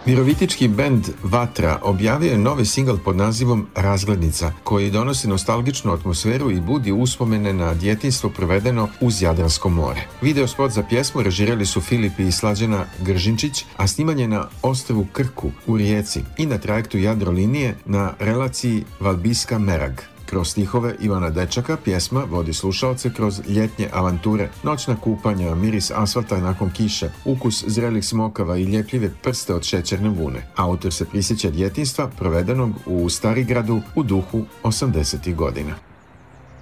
Virovitički bend Vatra objavio je novi singl pod nazivom Razglednica, koji donosi nostalgičnu atmosferu i budi uspomene na djetinjstvo provedeno uz Jadransko more. Video spot za pjesmu režirali su Filip i Slađana Gržinčić, a snimanje na ostrvu Krku u Rijeci i na trajektu Jadrolinije na relaciji Valbiska-Merag. Kroz stihove Ivana Dečaka pjesma vodi slušaoce kroz ljetnje avanture, noćna kupanja, miris asfalta nakon kiše, ukus zrelih smokava i ljepljive prste od šećerne vune. Autor se prisjeća djetinjstva provedenog u Starigradu u duhu 80. godina.